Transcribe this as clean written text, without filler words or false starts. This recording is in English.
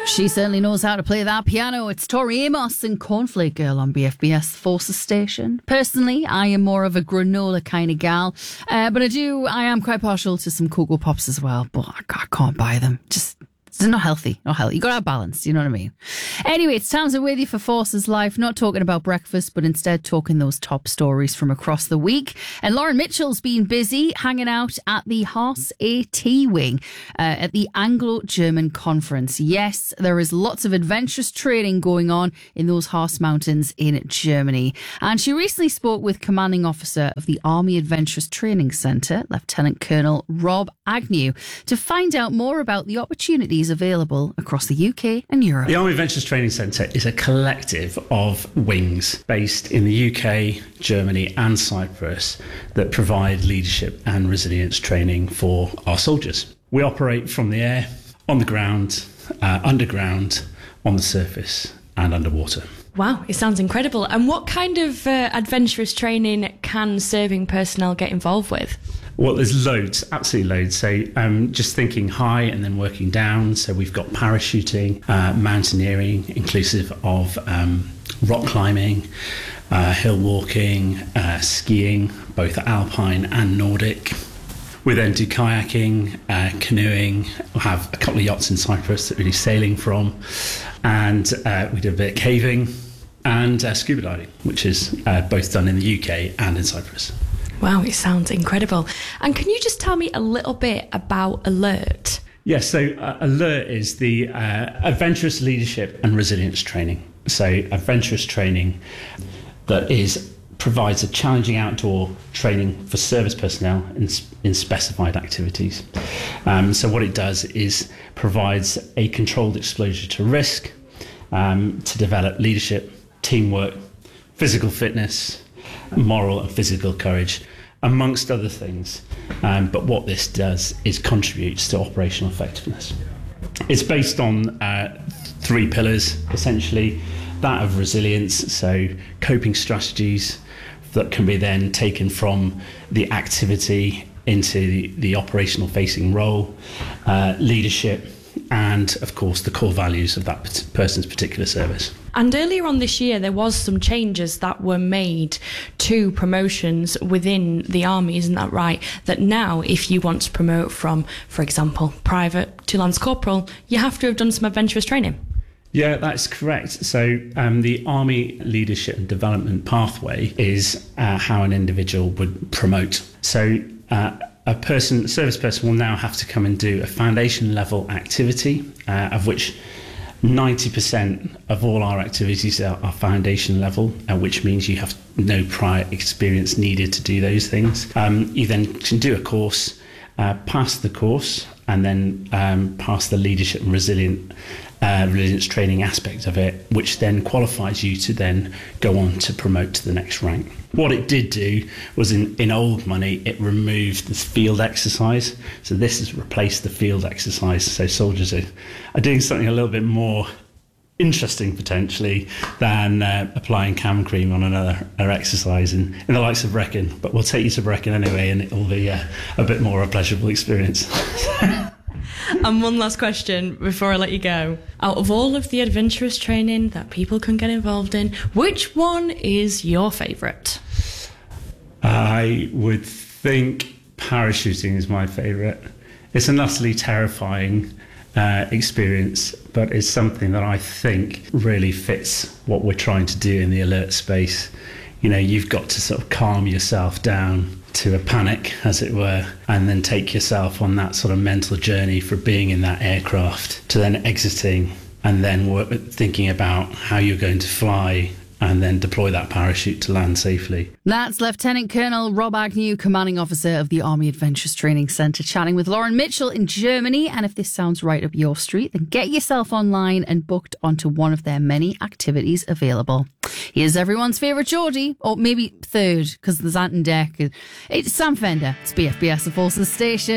She certainly knows how to play that piano. It's Tori Amos and Cornflake Girl on BFBS Forces Station. Personally, I am more of a granola kind of gal, but I am quite partial to some Cocoa Pops as well, but I can't buy them. It's not healthy. Not healthy. You got to have balance. You know what I mean? Anyway, it's time to with you for Forces Life. Not talking about breakfast, but instead talking those top stories from across the week. And Lauren Mitchell's been busy hanging out at the Haas AT Wing at the Anglo-German Conference. Yes, there is lots of adventurous training going on in those Haas Mountains in Germany. And she recently spoke with Commanding Officer of the Army Adventurous Training Centre, Lieutenant Colonel Rob Agnew, to find out more about the opportunities available across the UK and Europe. The Army Adventures Training Centre is a collective of wings based in the UK, Germany and Cyprus that provide leadership and resilience training for our soldiers. We operate from the air, on the ground, underground, on the surface and underwater. Wow, it sounds incredible. And what kind of adventurous training can serving personnel get involved with? Well, there's loads, absolutely loads. So just thinking high and then working down. So we've got parachuting, mountaineering, inclusive of rock climbing, hill walking, skiing, both alpine and Nordic. We then do kayaking, canoeing. We'll have a couple of yachts in Cyprus that we're sailing from. And we do a bit of caving and scuba diving, which is both done in the UK and in Cyprus. Wow, it sounds incredible. And can you just tell me a little bit about ALERT? Yes, so ALERT is the Adventurous Leadership and Resilience Training. So adventurous training that provides a challenging outdoor training for service personnel in specified activities. So what it does is provides a controlled exposure to risk to develop leadership, teamwork, physical fitness, moral and physical courage, amongst other things. But what this does is contributes to operational effectiveness. It's based on 3 pillars, essentially. That of resilience, so coping strategies that can be then taken from the activity into the operational facing role, leadership, and of course the core values of that person's particular service. And earlier on this year, there was some changes that were made to promotions within the Army, isn't that right? That now, if you want to promote from, for example, private to Lance Corporal, you have to have done some adventurous training. Yeah, that's correct. So the Army Leadership and Development Pathway is how an individual would promote. So a service person will now have to come and do a foundation level activity, of which 90% of all our activities are foundation level, which means you have no prior experience needed to do those things. You then can do a course, pass the course, and then pass the leadership and resilience training aspect of it, which then qualifies you to then go on to promote to the next rank. What it did do was in old money, it removed the field exercise. So this has replaced the field exercise. So soldiers are doing something a little bit more interesting potentially than applying cam cream on another exercise in the likes of Brecon. But we'll take you to Brecon anyway, and it'll be a bit more a pleasurable experience. And one last question before I let you go. Out of all of the adventurous training that people can get involved in, which one is your favourite? I would think parachuting is my favourite. It's an utterly terrifying experience, but it's something that I think really fits what we're trying to do in the ALERT space. You know, you've got to sort of calm yourself down to a panic, as it were, and then take yourself on that sort of mental journey for being in that aircraft to then exiting and then thinking about how you're going to fly and then deploy that parachute to land safely. That's Lieutenant Colonel Rob Agnew, Commanding Officer of the Army Adventures Training Centre, chatting with Lauren Mitchell in Germany. And if this sounds right up your street, then get yourself online and booked onto one of their many activities available. Here's everyone's favourite Geordie, or maybe third, because there's Ant and Dec. It's Sam Fender. It's BFBS, the Forces Station.